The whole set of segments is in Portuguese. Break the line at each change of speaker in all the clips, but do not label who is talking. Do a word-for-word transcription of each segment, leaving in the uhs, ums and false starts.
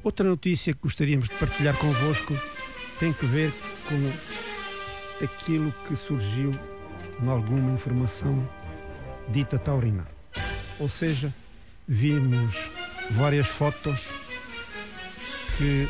Outra notícia que gostaríamos de partilhar convosco tem que ver com aquilo que surgiu em alguma informação dita taurina. Ou seja, vimos várias fotos que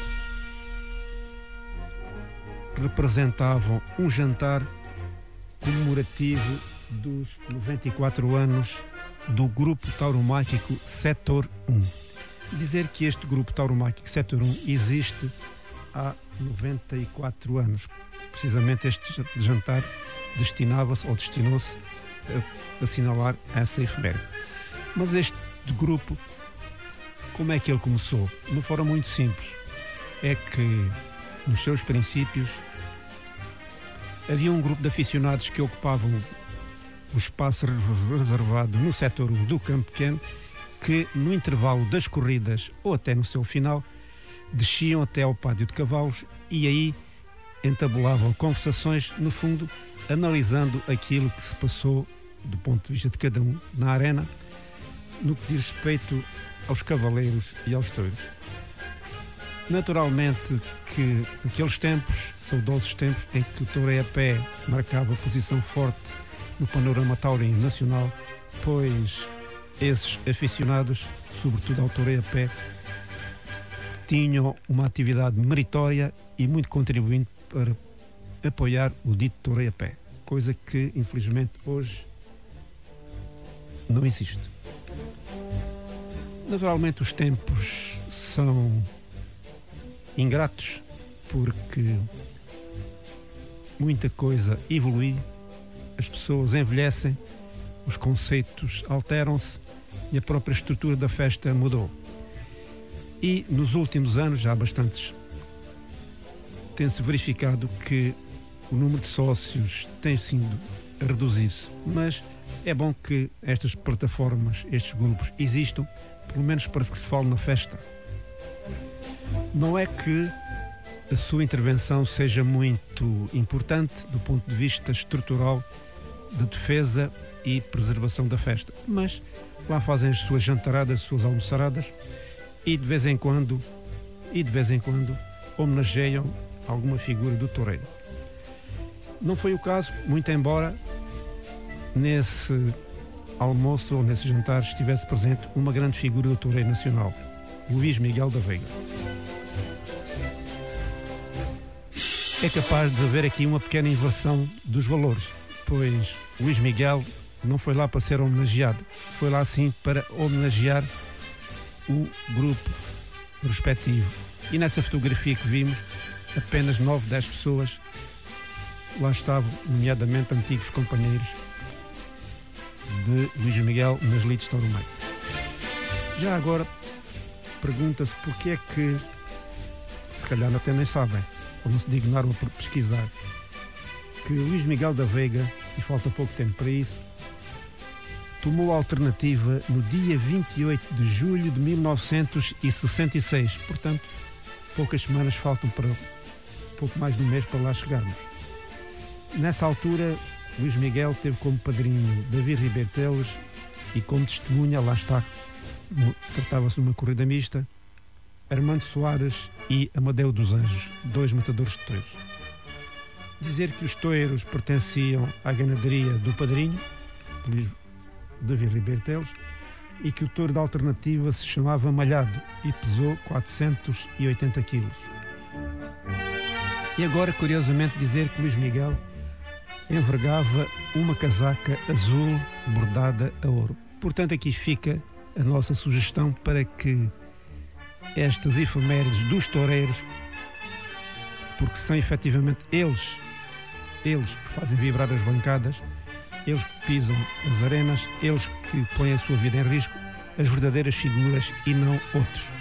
representavam um jantar comemorativo dos noventa e quatro anos do Grupo Tauromáquico Setor um. Dizer que este Grupo Tauromáquico Setor um existe há noventa e quatro anos. Precisamente este jantar destinava-se ou destinou-se a assinalar essa efeméride. Mas este grupo, como é que ele começou? De uma forma muito simples. É que, nos seus princípios, havia um grupo de aficionados que ocupavam o espaço reservado no setor um do Campo Pequeno, que no intervalo das corridas ou até no seu final desciam até ao pátio de cavalos e aí entabulavam conversações, no fundo, analisando aquilo que se passou do ponto de vista de cada um na arena, no que diz respeito aos cavaleiros e aos touros. Naturalmente que naqueles tempos, saudosos tempos, em que o toureio a pé marcava posição forte no panorama taurino nacional, pois esses aficionados, sobretudo ao toureio a pé, tinham uma atividade meritória e muito contribuinte para apoiar o dito toureio a pé, coisa que infelizmente hoje não existe. Naturalmente os tempos são ingratos porque muita coisa evolui, as pessoas envelhecem, os conceitos alteram-se e a própria estrutura da festa mudou. E nos últimos anos, já há bastantes, tem-se verificado que o número de sócios tem sido a reduzir-se, mas é bom que estas plataformas, estes grupos existam, pelo menos para que se fale na festa. Não é que a sua intervenção seja muito importante do ponto de vista estrutural de defesa e preservação da festa, mas lá fazem as suas jantaradas, as suas almoçaradas e de vez em quando e de vez em quando homenageiam alguma figura do toureiro. Não foi o caso, muito embora nesse almoço ou nesse jantar estivesse presente uma grande figura do toureiro nacional, Luís Miguel da Veiga. É capaz de haver aqui uma pequena inversão dos valores, pois Luís Miguel não foi lá para ser homenageado, foi lá sim para homenagear o grupo respectivo. E nessa fotografia que vimos, apenas nove, dez pessoas lá estavam, nomeadamente antigos companheiros de Luís Miguel nas lides tauromáquicas. Já agora, pergunta-se porque é que, se calhar até nem sabem, ou não se dignaram por pesquisar, que Luís Miguel da Veiga, e falta pouco tempo para isso, tomou a alternativa no dia vinte e oito de julho de mil novecentos e sessenta e seis. Portanto, poucas semanas faltam para pouco mais de um mês para lá chegarmos. Nessa altura, Luís Miguel teve como padrinho David Ribeiro Teles e como testemunha, lá está, tratava-se de uma corrida mista, Armando Soares e Amadeu dos Anjos, dois matadores de touros. Dizer que os touros pertenciam à ganaderia do padrinho, Luís David Ribeiro Teles, e que o touro da alternativa se chamava Malhado e pesou quatrocentos e oitenta quilos. E agora, curiosamente, dizer que Luís Miguel envergava uma casaca azul bordada a ouro. Portanto, aqui fica a nossa sugestão para que estas efemérides dos toureiros, porque são efetivamente eles, eles que fazem vibrar as bancadas, eles que pisam as arenas, eles que põem a sua vida em risco, as verdadeiras figuras e não outros.